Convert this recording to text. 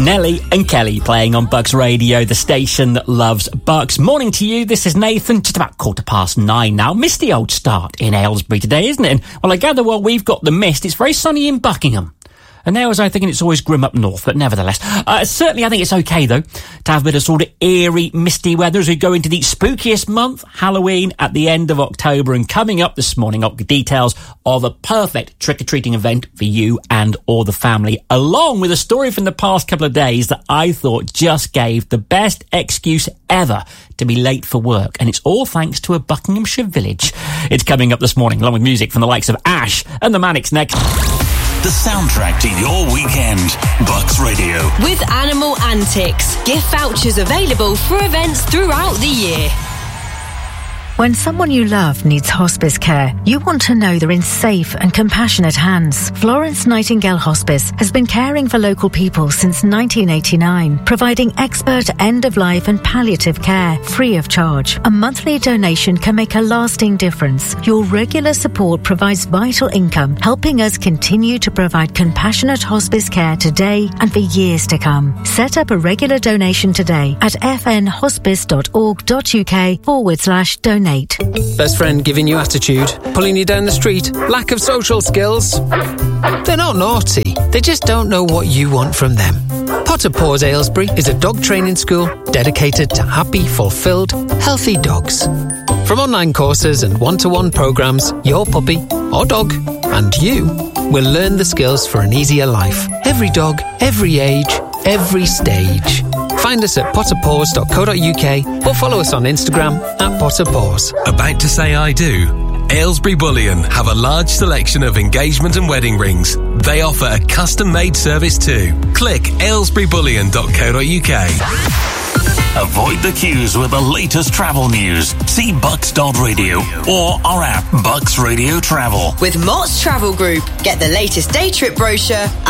Nelly and Kelly playing on Bucks Radio, the station that loves Bucks. Morning to you, this is Nathan, just about 9:15 now. Misty old start in Aylesbury today, isn't it? And, well, I gather while we've got the mist, it's very sunny in Buckingham. And there was I thinking it's always grim up north, but nevertheless. Certainly I think it's okay, though, to have a bit of sort of eerie, misty weather as we go into the spookiest month, Halloween, at the end of October. And coming up this morning, I've got details of a perfect trick-or-treating event for you and or the family, along with a story from the past couple of days that I thought just gave the best excuse ever to be late for work. And it's all thanks to a Buckinghamshire village. It's coming up this morning, along with music from the likes of Ash and the Manics next. The soundtrack to your weekend. Bucks Radio. With Animal Antics. Gift vouchers available for events throughout the year. When someone you love needs hospice care, you want to know they're in safe and compassionate hands. Florence Nightingale Hospice has been caring for local people since 1989, providing expert end-of-life and palliative care free of charge. A monthly donation can make a lasting difference. Your regular support provides vital income, helping us continue to provide compassionate hospice care today and for years to come. Set up a regular donation today at fnhospice.org.uk/donate. Best friend giving you attitude, pulling you down the street, lack of social skills. They're not naughty, they just don't know what you want from them. Potter Paws Aylesbury is a dog training school dedicated to happy, fulfilled, healthy dogs. From online courses and one-to-one programs, your puppy or dog and you will learn the skills for an easier life. Every dog, every age, every stage. Find us at potterpaws.co.uk or follow us on Instagram at potterpaws. About to say I do? Aylesbury Bullion have a large selection of engagement and wedding rings. They offer a custom-made service too. Click aylesburybullion.co.uk. Avoid the queues with the latest travel news. See bucks.radio or our app, Bucks Radio Travel. With Mott's Travel Group, get the latest day trip brochure